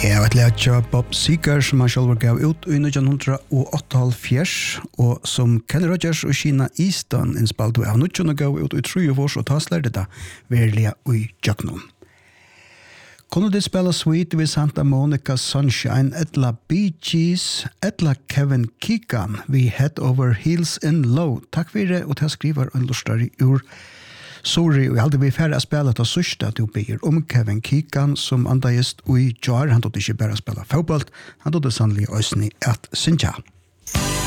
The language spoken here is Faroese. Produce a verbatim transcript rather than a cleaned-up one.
Ja, et lærte Bob Seger som han selv gav ut i nitton åttaoghalvfjerds og som Kenny Rogers og Sheena Easton innspalt av nitton gav ut i tre år og ta slærde det verlig i Jøknon. Kunne de spela Sweet ved Santa Monica Sunshine etla Bee Gees etla Kevin Keegan vi Head Over Heels in Low. Takk for det, og til skriver en lustari ur Sorry, og jeg hadde vi færre å spille til sørste at du ber om Kevin Keegan som andagist og i jar. Han tog ikke bare spille fotball, han tog det sannelig også at synja.